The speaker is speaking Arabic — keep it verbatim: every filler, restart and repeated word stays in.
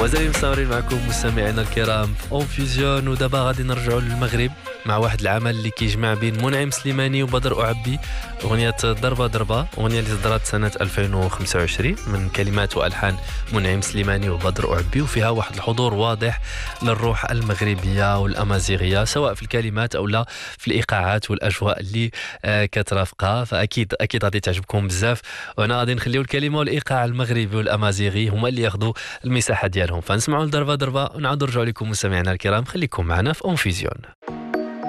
ومازال مستمرين معكم مستمعينا الكرام في اون فيزيون. ودابا غادي نرجعوا للمغرب مع واحد العمل اللي كيجمع بين منعم سليماني وبدر أعبي، اغنيه ضربه ضربه، اغنيه اللي صدرت سنه ألفين وخمسة وعشرين من كلمات والحان منعم سليماني وبدر أعبي، وفيها واحد الحضور واضح للروح المغربيه والامازيغيه سواء في الكلمات او لا في الايقاعات والاجواء اللي آه كترافقها. فاكيد اكيد غادي تعجبكم بزاف، وهنا غادي نخليو الكلمه والايقاع المغربي والامازيغي هما اللي ياخذوا المساحه ديالهم. فنسمعوا ضربه ضربه ونعاودوا نرجعوا لكم مستمعينا الكرام. خليكم معنا في اون فيزيون.